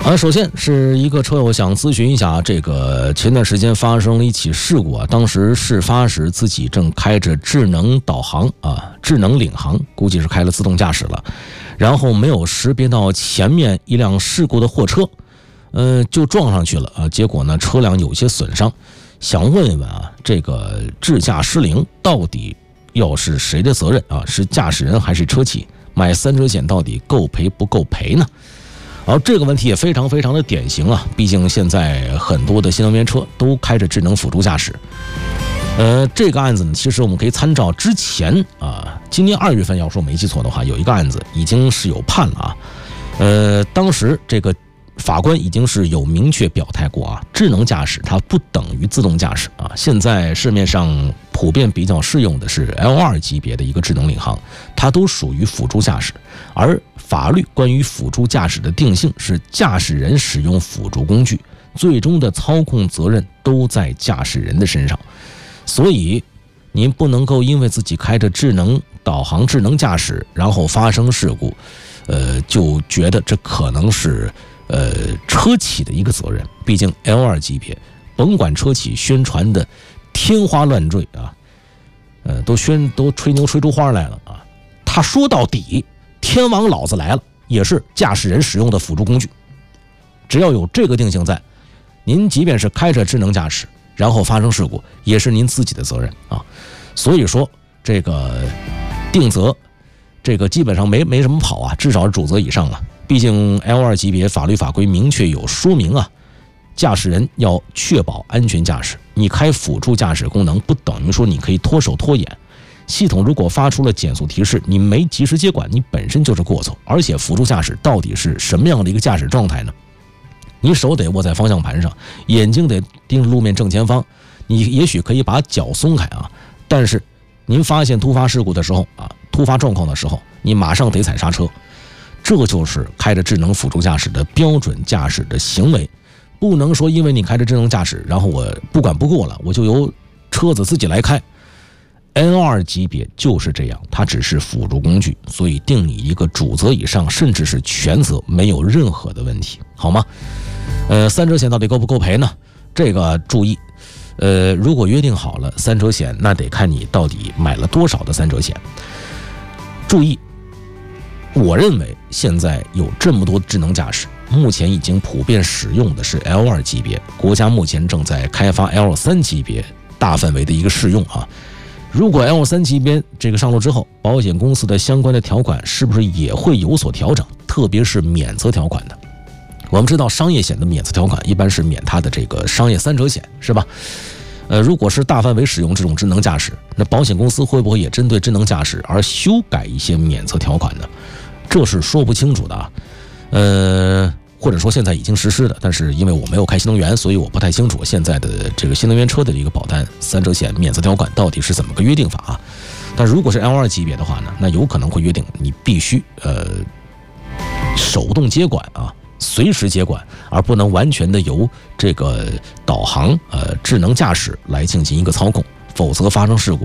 首先是一个车友想咨询一下，这个前段时间发生了一起事故啊，当时事发时自己正开着智能导航啊，智能领航，估计是开了自动驾驶了，然后没有识别到前面一辆事故的货车，就撞上去了啊，结果呢车辆有些损伤，想问一问啊，这个智驾失灵到底要是谁的责任啊？是驾驶人还是车企？买三者险到底够赔不够赔呢？这个问题也非常的典型啊，毕竟现在很多的新能源车都开着智能辅助驾驶。这个案子呢，其实我们可以参照之前啊，今年2月份，要说没记错的话，有一个案子已经是有判了啊。当时这个法官已经是有明确表态过啊，智能驾驶它不等于自动驾驶啊。现在市面上普遍比较适用的是 L2 级别的一个智能领航，它都属于辅助驾驶，而法律关于辅助驾驶的定性是驾驶人使用辅助工具，最终的操控责任都在驾驶人的身上。所以您不能够因为自己开着智能导航、智能驾驶，然后发生事故，就觉得这可能是车企的一个责任。毕竟 L2 级别，甭管车企宣传的天花乱坠啊，都吹牛吹出花来了啊。他说到底，天王老子来了，也是驾驶人使用的辅助工具。只要有这个定性在，您即便是开着智能驾驶，然后发生事故，也是您自己的责任啊。所以说这个定责，这个基本上没什么跑啊，至少是主责以上啊。毕竟 L2 级别法律法规明确有说明啊，驾驶人要确保安全驾驶。你开辅助驾驶功能，不等于说你可以脱手脱眼。系统如果发出了减速提示，你没及时接管，你本身就是过错。而且辅助驾驶到底是什么样的一个驾驶状态呢？你手得握在方向盘上，眼睛得盯着路面正前方，你也许可以把脚松开啊，但是您发现突发事故的时候啊，突发状况的时候，你马上得踩刹车。这就是开着智能辅助驾驶的标准驾驶的行为。不能说因为你开着智能驾驶，然后我不管不顾了，我就由车子自己来开。L2 级别就是这样，它只是辅助工具，所以定你一个主责以上，甚至是全责，没有任何的问题，好吗？三者险到底够不够赔呢？这个注意，如果约定好了三者险，那得看你到底买了多少的三者险。注意，我认为现在有这么多智能驾驶，目前已经普遍使用的是 L2 级别，国家目前正在开发 L3 级别大范围的一个试用啊。如果 L3 级别这个上路之后，保险公司的相关的条款是不是也会有所调整？特别是免责条款的。我们知道商业险的免责条款一般是免它的这个商业三者险，是吧？如果是大范围使用这种智能驾驶，那保险公司会不会也针对智能驾驶而修改一些免责条款呢？这是说不清楚的啊。或者说现在已经实施的，但是因为我没有开新能源，所以我不太清楚现在的这个新能源车的一个保单三者险免责条款到底是怎么个约定法啊。但如果是 L2 级别的话呢，那有可能会约定你必须手动接管啊，随时接管，而不能完全的由这个导航智能驾驶来进行一个操控，否则发生事故